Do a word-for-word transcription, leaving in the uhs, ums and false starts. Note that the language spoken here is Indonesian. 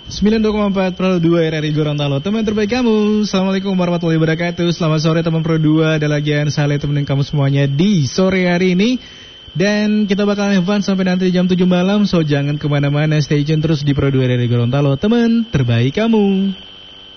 sembilan puluh dua koma empat Pro dua R R I Gorontalo. Teman terbaik kamu. Assalamualaikum warahmatullahi wabarakatuh. Selamat sore teman Pro dua. Ada lagi yang saya temenin kamu semuanya di sore hari ini. Dan kita bakalan have fun sampai nanti jam tujuh malam. So jangan kemana-mana, stay tune terus di Pro dua R R I Gorontalo. Teman terbaik kamu.